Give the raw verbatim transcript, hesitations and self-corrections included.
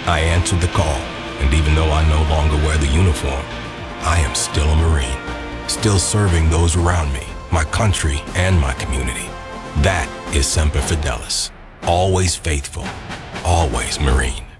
I answered the call, and even though I no longer wear the uniform, I am still a Marine, still serving those around me, my country, and my community. That is Semper Fidelis. Always faithful, always Marine.